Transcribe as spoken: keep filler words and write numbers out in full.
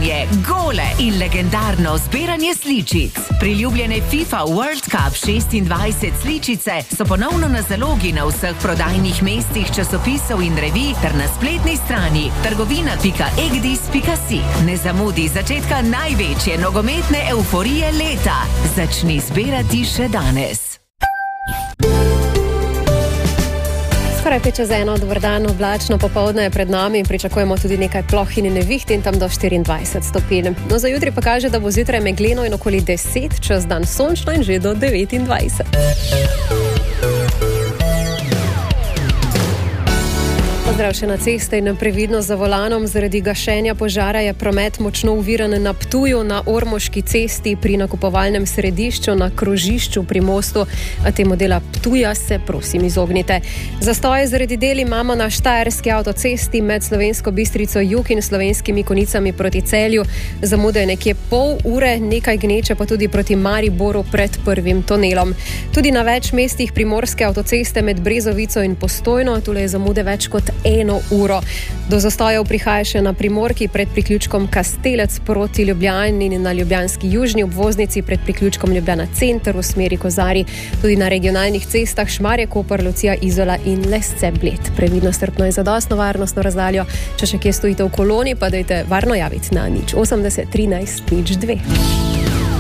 zbiranje, gole in legendarno zbiranje sličic. Priljubljene FIFA World Cup šestindvajset sličice so ponovno na zalogi na vseh prodajnih mestih časopisov in revij ter na spletni strani trgovina pika egdis pika si. Ne zamudi začetka največje nogometne euforije leta. Začni zbirati še danes. Skoraj pet čez eno, dober dan, oblačno popoldne je pred nami in pričakujemo tudi nekaj plohin in neviht in tam do štiriindvajset stopinj. No, za jutri pa kaže, da bo zjutraj megleno in okoli deset, čez dan sončno in že do devetindvajset. Pozdrav še na ceste in previdnost za volanom. Zaradi gašenja požara je promet močno uviran na Ptuju, na Ormoški cesti, pri nakupovalnem središču, na krožišču pri mostu. A temu dela Ptuja se prosim izognite. Zastoje zaradi del imamo na Štajerski avtocesti med Slovensko Bistrico jug in Slovenskimi Konicami proti Celju. Zamude je nekje pol ure, nekaj gneče pa tudi proti Mariboru pred prvim tunelom. Tudi na več mestih primorske avtoceste med Brezovico in Postojno, tule je zamude več kot eno uro. Do zastojev prihaja še na Primorki pred priključkom Kastelec proti Ljubljani in na ljubljanski južni obvoznici pred priključkom Ljubljana center v smeri Kozarij. Tudi na regionalnih cestah Šmarje, Koper, Lucija, Izola in Lesce, Bled. Previdno, strpno in zadostno varnostno razdaljo. Če še kje stojite v koloni, pa dajte varno javiti na nič osemdeset trinajst nič dve.